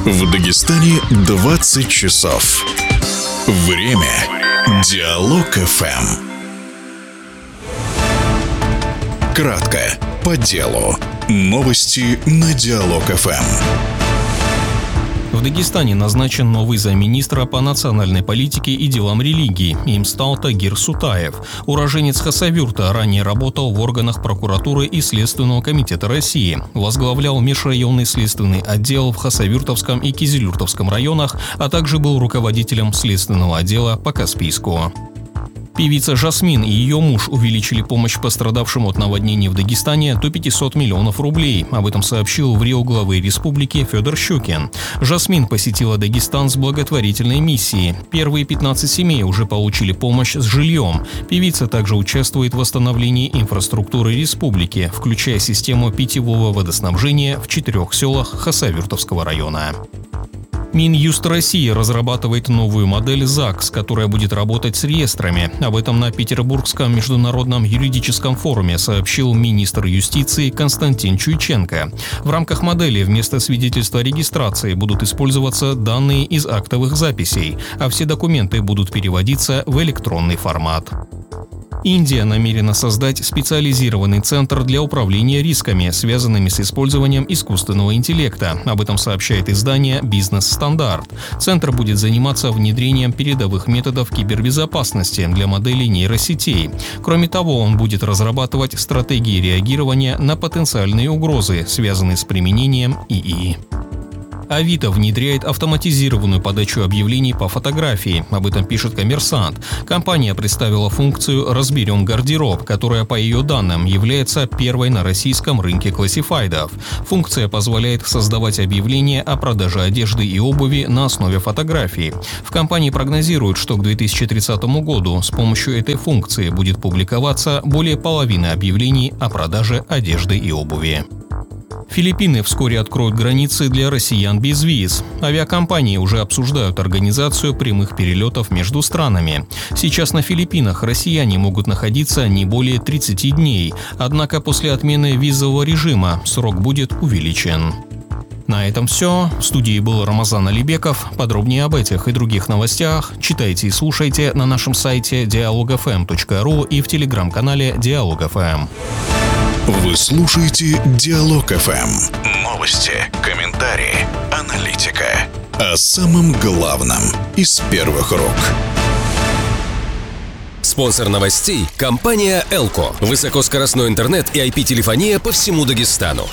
В Дагестане 20 часов. Время. Диалог ФМ. Кратко, по делу. Новости на Диалог ФМ. В Дагестане назначен новый замминистра по национальной политике и делам религии. Им стал Тагир Сутаев. Уроженец Хасавюрта, ранее работал в органах прокуратуры и Следственного комитета России. Возглавлял межрайонный следственный отдел в Хасавюртовском и Кизилюртовском районах, а также был руководителем следственного отдела по Каспийску. Певица Жасмин и ее муж увеличили помощь пострадавшим от наводнений в Дагестане до 500 миллионов рублей. Об этом сообщил в РИО главы республики Федор Щукин. Жасмин посетила Дагестан с благотворительной миссией. Первые 15 семей уже получили помощь с жильем. Певица также участвует в восстановлении инфраструктуры республики, включая систему питьевого водоснабжения в 4 селах Хасавюртовского района. Минюст России разрабатывает новую модель ЗАГС, которая будет работать с реестрами. Об этом на Петербургском международном юридическом форуме сообщил министр юстиции Константин Чуйченко. В рамках модели вместо свидетельства о регистрации будут использоваться данные из актовых записей, а все документы будут переводиться в электронный формат. Индия намерена создать специализированный центр для управления рисками, связанными с использованием искусственного интеллекта. Об этом сообщает издание «Бизнес Стандарт». Центр будет заниматься внедрением передовых методов кибербезопасности для моделей нейросетей. Кроме того, он будет разрабатывать стратегии реагирования на потенциальные угрозы, связанные с применением ИИ. Авито внедряет автоматизированную подачу объявлений по фотографии. Об этом пишет «Коммерсант». Компания представила функцию «Разберем гардероб», которая, по ее данным, является первой на российском рынке классифайдов. Функция позволяет создавать объявления о продаже одежды и обуви на основе фотографий. В компании прогнозируют, что к 2030 году с помощью этой функции будет публиковаться более половины объявлений о продаже одежды и обуви. Филиппины вскоре откроют границы для россиян без виз. Авиакомпании уже обсуждают организацию прямых перелетов между странами. Сейчас на Филиппинах россияне могут находиться не более 30 дней, однако после отмены визового режима срок будет увеличен. На этом все. В студии был Рамазан Алибеков. Подробнее об этих и других новостях читайте и слушайте на нашем сайте dialogfm.ru и в телеграм-канале Диалог ФМ. Вы слушаете Диалог ФМ. Новости, комментарии, аналитика. О самом главном из первых рук. Спонсор новостей – компания «Элко». Высокоскоростной интернет и IP-телефония по всему Дагестану.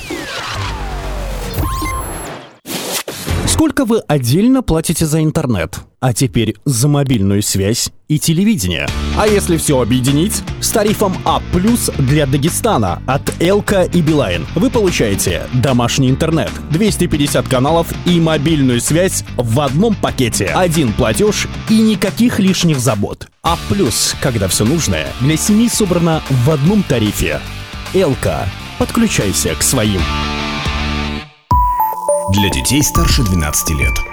Сколько вы отдельно платите за интернет? А теперь за мобильную связь и телевидение. А если все объединить? С тарифом А+ для Дагестана от Элко и Билайн вы получаете домашний интернет, 250 каналов и мобильную связь в одном пакете. Один платеж и никаких лишних забот. А+, когда все нужное для семьи собрано в одном тарифе. Элко. Подключайся к своим. Для детей старше 12 лет.